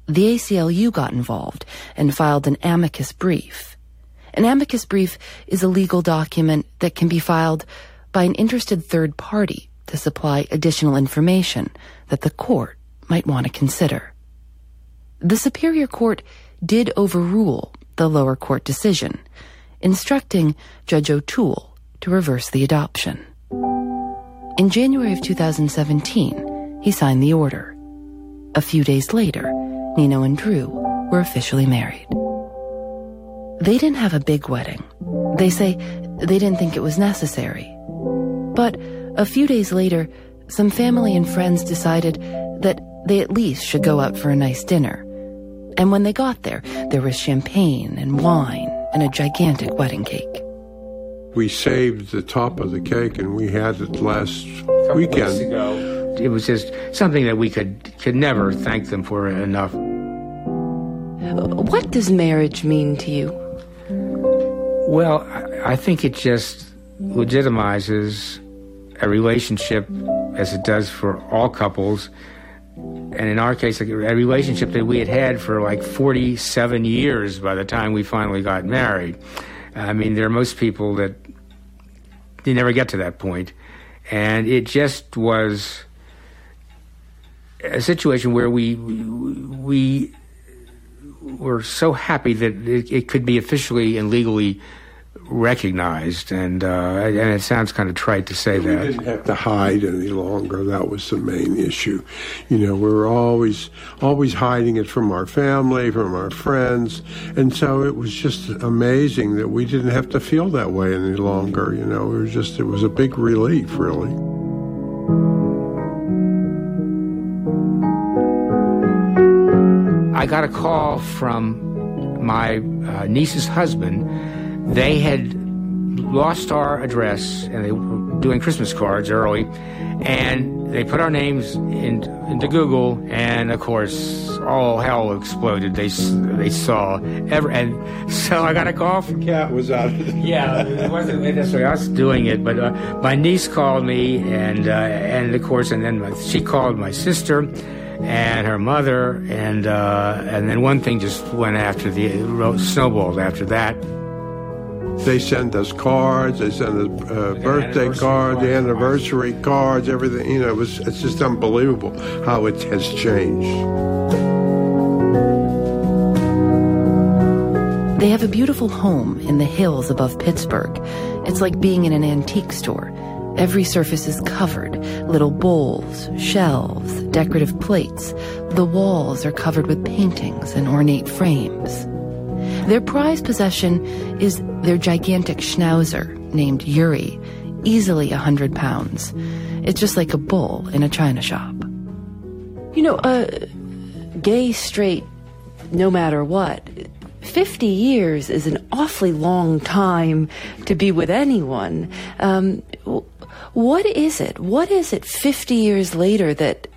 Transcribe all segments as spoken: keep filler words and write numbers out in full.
the A C L U got involved and filed an amicus brief. An amicus brief is a legal document that can be filed by an interested third party to supply additional information that the court might want to consider. The Superior Court did overrule the lower court decision, instructing Judge O'Toole to reverse the adoption. In January of two thousand seventeen, he signed the order. A few days later, Nino and Drew were officially married. They didn't have a big wedding. They say they didn't think it was necessary. But a few days later, some family and friends decided that they at least should go out for a nice dinner. And when they got there, there was champagne and wine and a gigantic wedding cake. We saved the top of the cake, and we had it last weekend. Weeks ago. It was just something that we could, could never thank them for enough. What does marriage mean to you? Well, I think it just legitimizes a relationship as it does for all couples. And in our case, a relationship that we had had for like forty-seven years by the time we finally got married. I mean, there are most people that they never get to that point. And it just was a situation where we we were so happy that it, it could be officially and legally recognized, and uh, and it sounds kind of trite to say that. We didn't have to hide any longer. That was the main issue. You know, we were always always hiding it from our family, from our friends, and so it was just amazing that we didn't have to feel that way any longer. You know, it was just it was a big relief, really. I got a call from my uh, niece's husband. They had lost our address, and they were doing Christmas cards early, and they put our names in, into Google, and of course, all hell exploded. They they saw ever, and so I got a call from. The cat was out. Yeah, it wasn't necessarily us doing it, but uh, my niece called me, and uh, and of course, and then my, she called my sister and her mother, and uh, and then one thing just went after the snowballed after that. They send us cards. They send us uh, birthday cards, the anniversary cards, everything. You know, it was it's just unbelievable how it has changed. They have a beautiful home in the hills above Pittsburgh. It's like being in an antique store. Every surface is covered. Little bowls, shelves, decorative plates. The walls are covered with paintings and ornate frames. Their prized possession is their gigantic schnauzer named Yuri, easily a hundred pounds. It's just like a bull in a china shop. You know, uh, gay, straight, no matter what, fifty years is an awfully long time to be with anyone. Um, what is it? What is it fifty years later that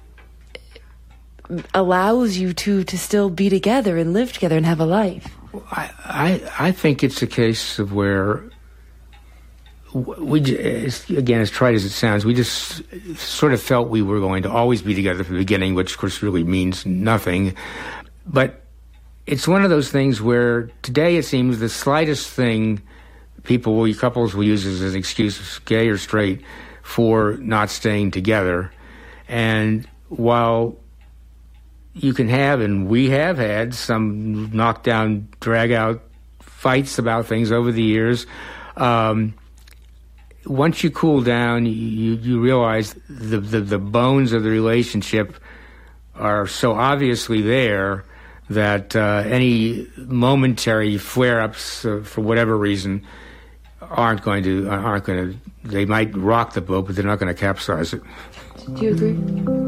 allows you to, to still be together and live together and have a life? I, I I think it's a case of where we, again, as trite as it sounds, we just sort of felt we were going to always be together from the beginning, which of course really means nothing. But it's one of those things where today it seems the slightest thing people will, couples will use as an excuse, gay or straight, for not staying together. And while you can have, and we have had, some knockdown, drag-out fights about things over the years. Um, once you cool down, you, you realize the, the, the bones of the relationship are so obviously there that uh, any momentary flare-ups, uh, for whatever reason, aren't going to, aren't going to, they might rock the boat, but they're not going to capsize it. Do you agree?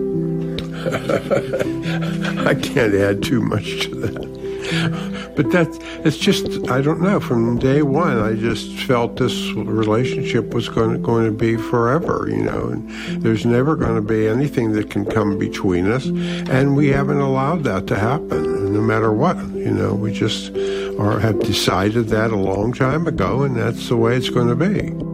I can't add too much to that. But that's, it's just, I don't know, from day one, I just felt this relationship was going to, going to be forever, you know, and there's never going to be anything that can come between us, and we haven't allowed that to happen, no matter what, you know, we just are, have decided that a long time ago, and that's the way it's going to be.